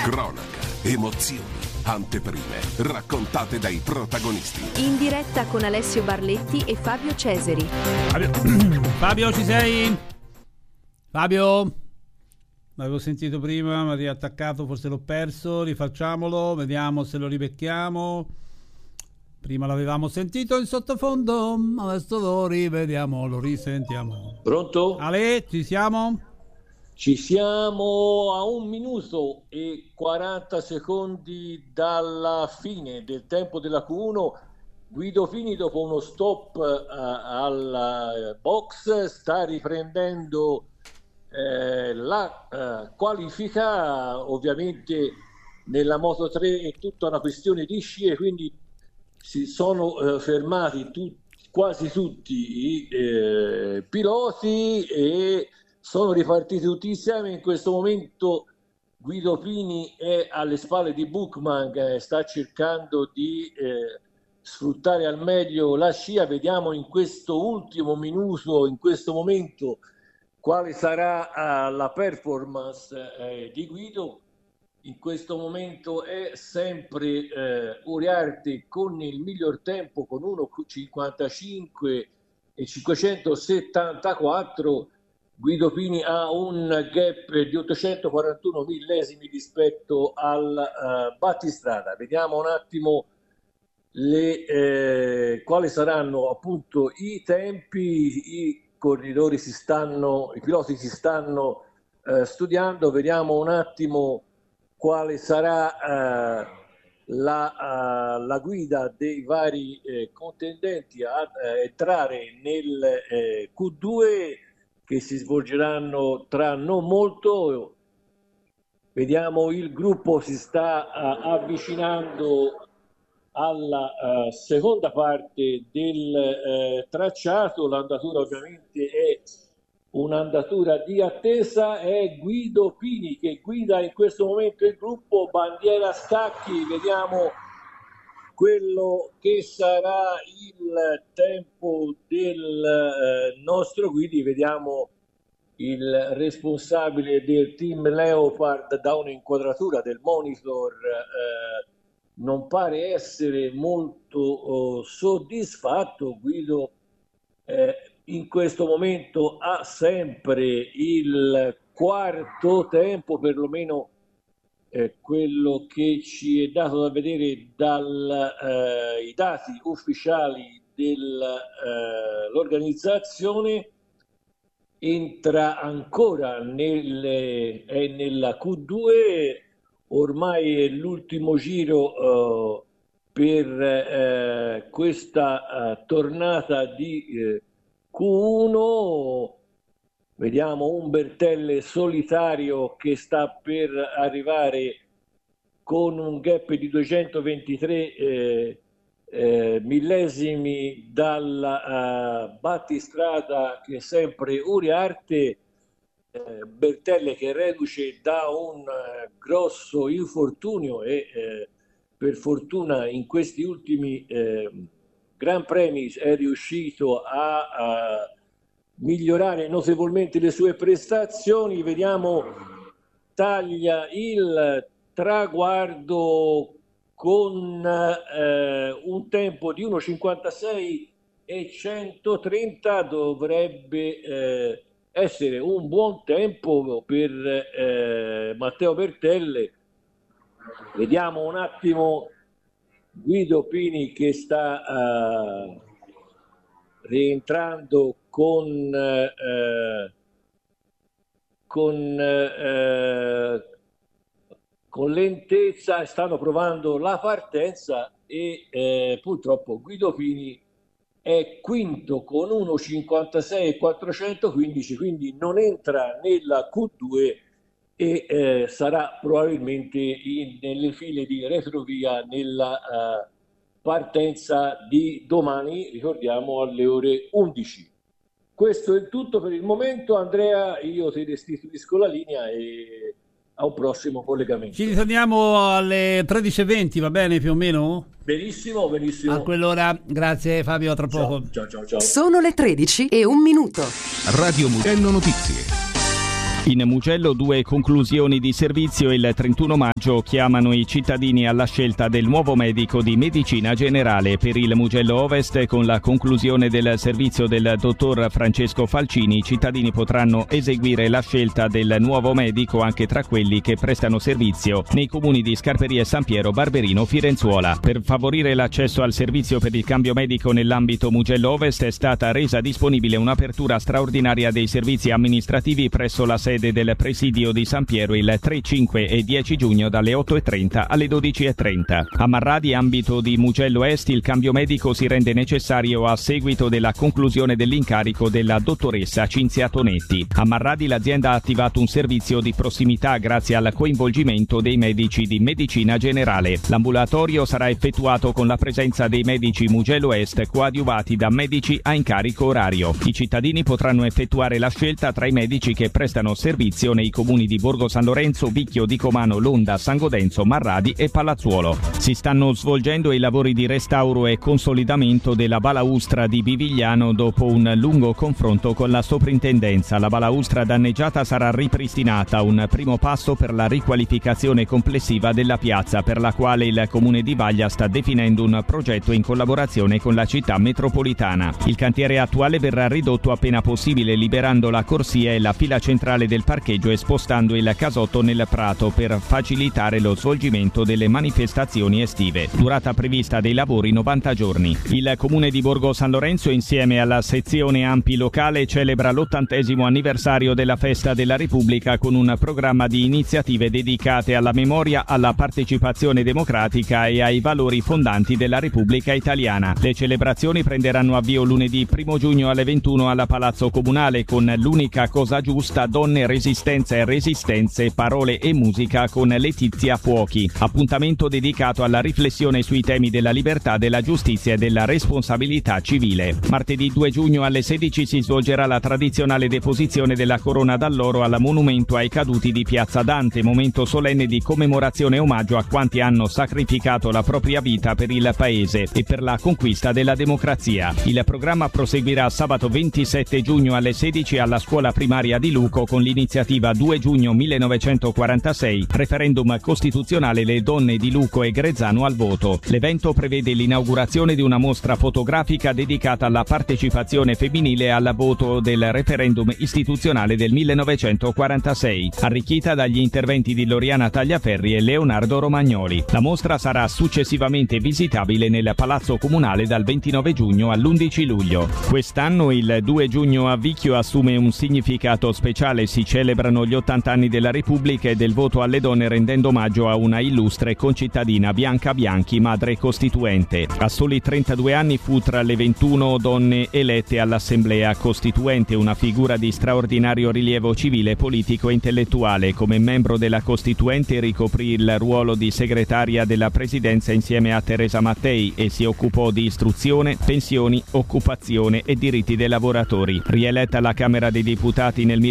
cronaca, emozioni, anteprime, raccontate dai protagonisti. In diretta con Alessio Barletti e Fabio Ceseri. Fabio, ci sei? Fabio? L'avevo sentito prima, mi ha riattaccato, forse l'ho perso, rifacciamolo, vediamo se lo ribecchiamo. Prima l'avevamo sentito in sottofondo, adesso lo rivediamo, lo risentiamo. Pronto? Ale, ci siamo? Ci siamo a 1 minuto e 40 secondi dalla fine del tempo della Q1. Guido Pini, dopo uno stop al box, sta riprendendo la qualifica. Ovviamente nella Moto 3 è tutta una questione di scie, quindi si sono fermati quasi tutti i piloti e sono ripartiti tutti insieme. In questo momento Guido Pini è alle spalle di Buchmann, sta cercando di sfruttare al meglio la scia. Vediamo in questo ultimo minuto, in questo momento, quale sarà la performance di Guido. In questo momento è sempre Uriarte con il miglior tempo, con 1:55 e 574. Guido Pini ha un gap di 841 millesimi rispetto al battistrada. Vediamo un attimo quali saranno appunto i tempi. I piloti si stanno studiando. Vediamo un attimo quale sarà la guida dei vari contendenti a entrare nel Q2, che si svolgeranno tra non molto. Vediamo, il gruppo si sta avvicinando alla seconda parte del tracciato. L'andatura ovviamente è un'andatura di attesa. È Guido Pini che guida in questo momento il gruppo, bandiera scacchi. Vediamo quello che sarà il tempo del nostro guidi. Vediamo il responsabile del team Leopard da un'inquadratura del monitor, non pare essere molto soddisfatto. Guido in questo momento ha sempre il quarto tempo, perlomeno quello che ci è dato da vedere dai dati ufficiali dell'organizzazione. Entra ancora nella Q2, ormai è l'ultimo giro per questa tornata di Q1. Vediamo un Bertelle solitario che sta per arrivare con un gap di 223 millesimi dalla battistrada, che è sempre Uriarte. Bertelle che reduce da un grosso infortunio e per fortuna in questi ultimi Gran Premi è riuscito a migliorare notevolmente le sue prestazioni. Vediamo, taglia il traguardo con un tempo di 1:56 e 130. Dovrebbe essere un buon tempo per Matteo Bertelle. Vediamo un attimo Guido Pini che sta rientrando con lentezza. Stanno provando la partenza e purtroppo Guido Pini è quinto con 1:56 e 415, quindi non entra nella Q2 e sarà probabilmente nelle file di retrovia nella partenza di domani, ricordiamo alle ore 11. Questo è tutto per il momento. Andrea, io ti restituisco la linea e a un prossimo collegamento. Ci ritorniamo alle 13:20, va bene, più o meno? Benissimo. A quell'ora, grazie Fabio, a tra poco. Ciao. Sono le 13:01. Radio Mugello Notizie. In Mugello 2 conclusioni di servizio. Il 31 maggio chiamano i cittadini alla scelta del nuovo medico di medicina generale. Per il Mugello Ovest, con la conclusione del servizio del dottor Francesco Falcini, i cittadini potranno eseguire la scelta del nuovo medico anche tra quelli che prestano servizio nei comuni di Scarperie, San Piero, Barberino, Firenzuola. Per favorire l'accesso al servizio per il cambio medico nell'ambito Mugello Ovest è stata resa disponibile un'apertura straordinaria dei servizi amministrativi presso la sede del presidio di San Piero il 3, 5 e 10 giugno dalle 8.30 alle 12.30. A Marradi, ambito di Mugello Est, il cambio medico si rende necessario a seguito della conclusione dell'incarico della dottoressa Cinzia Tonetti. A Marradi l'azienda ha attivato un servizio di prossimità grazie al coinvolgimento dei medici di medicina generale. L'ambulatorio sarà effettuato con la presenza dei medici Mugello Est coadiuvati da medici a incarico orario. I cittadini potranno effettuare la scelta tra i medici che prestano servizio nei comuni di Borgo San Lorenzo, Vicchio, Dicomano, Londa, San Godenzo, Marradi e Palazzuolo. Si stanno svolgendo i lavori di restauro e consolidamento della balaustra di Bivigliano dopo un lungo confronto con la soprintendenza. La balaustra danneggiata sarà ripristinata, un primo passo per la riqualificazione complessiva della piazza, per la quale il comune di Vaglia sta definendo un progetto in collaborazione con la città metropolitana. Il cantiere attuale verrà ridotto appena possibile, liberando la corsia e la fila centrale del parcheggio e spostando il casotto nel prato per facilitare lo svolgimento delle manifestazioni estive. Durata prevista dei lavori 90 giorni. Il comune di Borgo San Lorenzo, insieme alla sezione Ampi locale, celebra l'80° anniversario della Festa della Repubblica con un programma di iniziative dedicate alla memoria, alla partecipazione democratica e ai valori fondanti della Repubblica Italiana. Le celebrazioni prenderanno avvio lunedì 1 giugno alle 21 alla Palazzo Comunale con l'unica cosa giusta, donne, resistenza e resistenze, parole e musica con Letizia Fuochi. Appuntamento dedicato alla riflessione sui temi della libertà, della giustizia e della responsabilità civile. Martedì 2 giugno alle 16 si svolgerà la tradizionale deposizione della corona d'alloro al monumento ai caduti di Piazza Dante, momento solenne di commemorazione e omaggio a quanti hanno sacrificato la propria vita per il paese e per la conquista della democrazia. Il programma proseguirà sabato 27 giugno alle 16 alla scuola primaria di Luco con l'iniziativa 2 giugno 1946, referendum costituzionale, le donne di Luco e Grezzano al voto. L'evento prevede l'inaugurazione di una mostra fotografica dedicata alla partecipazione femminile al voto del referendum istituzionale del 1946, arricchita dagli interventi di Loriana Tagliaferri e Leonardo Romagnoli. La mostra sarà successivamente visitabile nel Palazzo Comunale dal 29 giugno all'11 luglio. Quest'anno il 2 giugno a Vicchio assume un significato speciale. Si celebrano gli 80 anni della Repubblica e del voto alle donne, rendendo omaggio a una illustre concittadina, Bianca Bianchi, madre costituente. A soli 32 anni fu tra le 21 donne elette all'Assemblea Costituente, una figura di straordinario rilievo civile, politico e intellettuale. Come membro della Costituente ricoprì il ruolo di segretaria della Presidenza insieme a Teresa Mattei e si occupò di istruzione, pensioni, occupazione e diritti dei lavoratori. Rieletta alla Camera dei Deputati nel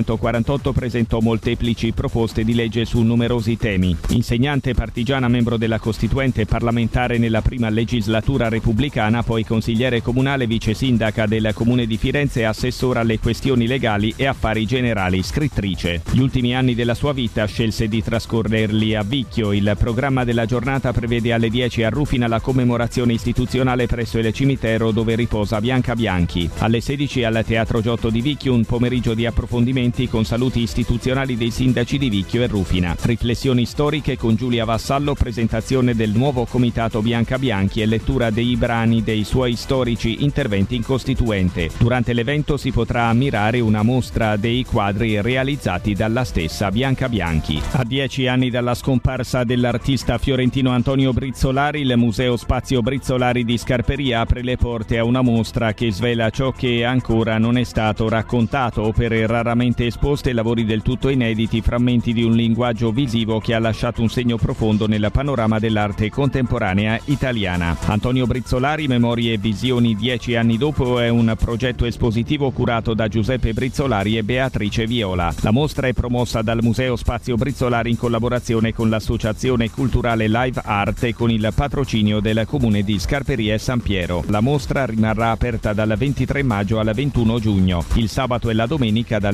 1948, presentò molteplici proposte di legge su numerosi temi. Insegnante partigiana, membro della Costituente, parlamentare nella prima legislatura repubblicana, poi consigliere comunale, vice sindaca del Comune di Firenze e assessora alle questioni legali e affari generali, scrittrice. Gli ultimi anni della sua vita scelse di trascorrerli a Vicchio. Il programma della giornata prevede alle 10 a Rufina la commemorazione istituzionale presso il cimitero dove riposa Bianca Bianchi. Alle 16 al Teatro Giotto di Vicchio un pomeriggio di approfondimenti con saluti istituzionali dei sindaci di Vicchio e Rufina. Riflessioni storiche con Giulia Vassallo, presentazione del nuovo comitato Bianca Bianchi e lettura dei brani dei suoi storici interventi in Costituente. Durante l'evento si potrà ammirare una mostra dei quadri realizzati dalla stessa Bianca Bianchi. A 10 anni dalla scomparsa dell'artista fiorentino Antonio Brizzolari, il Museo Spazio Brizzolari di Scarperia apre le porte a una mostra che svela ciò che ancora non è stato raccontato, opere raramente esposte, lavori del tutto inediti, frammenti di un linguaggio visivo che ha lasciato un segno profondo nel panorama dell'arte contemporanea italiana. Antonio Brizzolari, memorie e visioni 10 anni dopo, è un progetto espositivo curato da Giuseppe Brizzolari e Beatrice Viola. La mostra è promossa dal Museo Spazio Brizzolari in collaborazione con l'Associazione Culturale Live Art e con il patrocinio del Comune di Scarperia e San Piero. La mostra rimarrà aperta dal 23 maggio al 21 giugno. Il sabato e la domenica dalle 15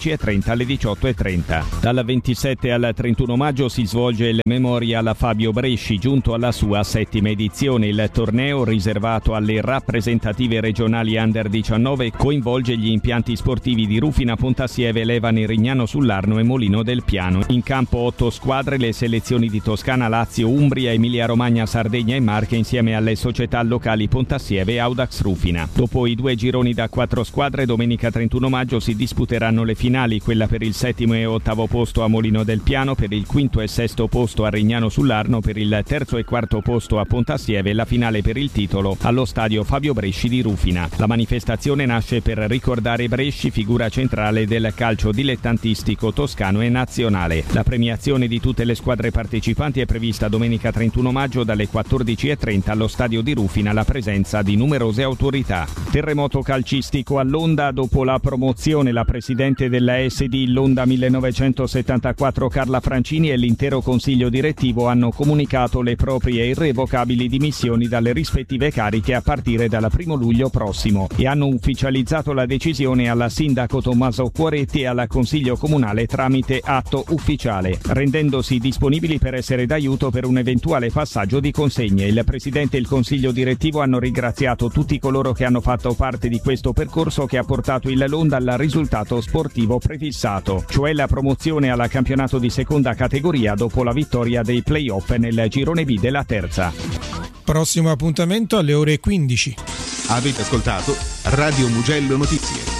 14.30 alle 18.30. Dal 27 al 31 maggio si svolge il Memorial Fabio Bresci, giunto alla sua 7ª edizione. Il torneo, riservato alle rappresentative regionali Under 19, coinvolge gli impianti sportivi di Rufina, Pontassieve, Levane, Rignano sull'Arno e Molino del Piano. In campo 8 squadre, le selezioni di Toscana, Lazio, Umbria, Emilia-Romagna, Sardegna e Marche, insieme alle società locali Pontassieve e Audax Rufina. Dopo i 2 gironi da 4 squadre, domenica 31 maggio si disputeranno le finali, quella per il 7° e 8° posto a Molino del Piano, per il 5° e 6° posto a Rignano sull'Arno, per il 3° e 4° posto a Pontassieve e la finale per il titolo allo stadio Fabio Bresci di Rufina. La manifestazione nasce per ricordare Bresci, figura centrale del calcio dilettantistico toscano e nazionale. La premiazione di tutte le squadre partecipanti è prevista domenica 31 maggio dalle 14.30 allo stadio di Rufina, alla presenza di numerose autorità. Terremoto calcistico all'Onda. Dopo la promozione, la presidente della SD L'Onda 1974 Carla Francini e l'intero consiglio direttivo hanno comunicato le proprie irrevocabili dimissioni dalle rispettive cariche a partire dal 1° luglio prossimo e hanno ufficializzato la decisione alla sindaco Tommaso Cuoretti e al consiglio comunale tramite atto ufficiale, rendendosi disponibili per essere d'aiuto per un eventuale passaggio di consegne. Il presidente e il consiglio direttivo hanno ringraziato tutti coloro che hanno fatto parte di questo percorso che ha portato il L'Onda al risultato sportivo prefissato, cioè la promozione alla campionato di seconda categoria dopo la vittoria dei play-off nel girone B della terza. Prossimo appuntamento alle ore 15. Avete ascoltato Radio Mugello Notizie.